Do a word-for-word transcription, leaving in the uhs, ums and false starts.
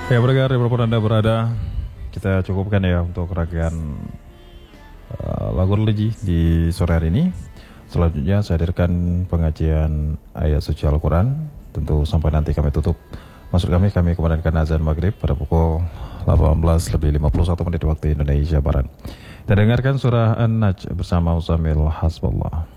Ya, berdengar dimanapun Anda berada, kita cukupkan ya untuk rangkaian uh, lagu religi di sore hari ini. Selanjutnya saya hadirkan pengajian ayat suci Al-Quran. Tentu sampai nanti kami tutup. Maksud kami, kami kumandangkan azan maghrib pada pukul delapan belas lebih lima puluh satu menit waktu Indonesia Barat. Kita dengarkan surah An-Najm bersama Uzamil Hasbullah.